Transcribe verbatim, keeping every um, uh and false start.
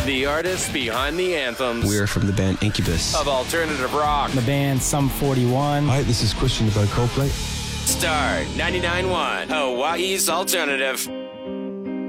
The artists behind the anthems. We're from the band Incubus. Of alternative rock. The band Sum forty-one. Hi, this is Christian about Coldplay. Star ninety-nine point one, Hawaii's alternative.